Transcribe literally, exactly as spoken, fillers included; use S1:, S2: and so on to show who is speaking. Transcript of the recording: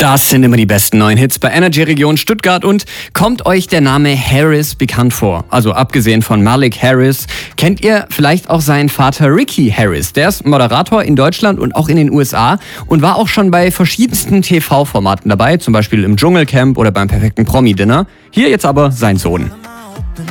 S1: Das sind immer die besten neuen Hits bei Energy Region Stuttgart. Und kommt euch der Name Harris bekannt vor? Also abgesehen von Malik Harris, kennt ihr vielleicht auch seinen Vater Ricky Harris? Der ist Moderator in Deutschland und auch in den U S A und war auch schon bei verschiedensten T V-Formaten dabei, zum Beispiel im Dschungelcamp oder beim perfekten Promi-Dinner. Hier jetzt aber sein Sohn.